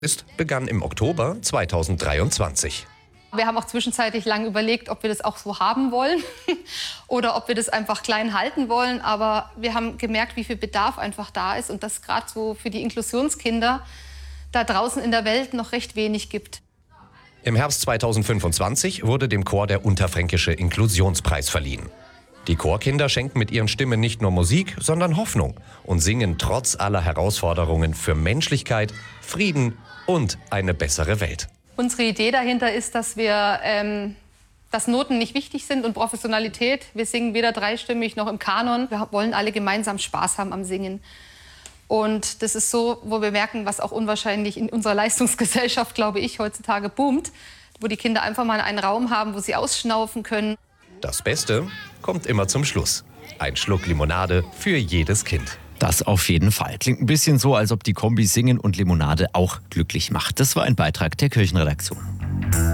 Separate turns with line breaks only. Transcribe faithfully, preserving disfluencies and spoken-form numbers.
ist, begann im Oktober zweitausenddreiundzwanzig.
Wir haben auch zwischenzeitlich lange überlegt, ob wir das auch so haben wollen oder ob wir das einfach klein halten wollen. Aber wir haben gemerkt, wie viel Bedarf einfach da ist und dass gerade so für die Inklusionskinder da draußen in der Welt noch recht wenig gibt.
Im Herbst zweitausendfünfundzwanzig wurde dem Chor der Unterfränkische Inklusionspreis verliehen. Die Chorkinder schenken mit ihren Stimmen nicht nur Musik, sondern Hoffnung und singen trotz aller Herausforderungen für Menschlichkeit, Frieden und eine bessere Welt.
Unsere Idee dahinter ist, dass wir, ähm, dass Noten nicht wichtig sind und Professionalität. Wir singen weder dreistimmig noch im Kanon. Wir wollen alle gemeinsam Spaß haben am Singen. Und das ist so, wo wir merken, was auch unwahrscheinlich in unserer Leistungsgesellschaft, glaube ich, heutzutage boomt, wo die Kinder einfach mal einen Raum haben, wo sie ausschnaufen können.
Das Beste kommt immer zum Schluss. Ein Schluck Limonade für jedes Kind.
Das auf jeden Fall. Klingt ein bisschen so, als ob die Kombi Singen und Limonade auch glücklich macht. Das war ein Beitrag der Kirchenredaktion.